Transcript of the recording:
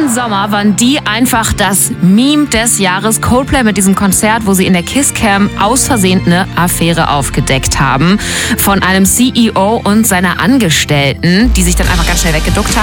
letzten Sommer waren die einfach das Meme des Jahres. Coldplay mit diesem Konzert, wo sie in der Kisscam aus Versehen eine Affäre aufgedeckt haben von einem CEO und seiner Angestellten, die sich dann einfach ganz schnell weggeduckt haben.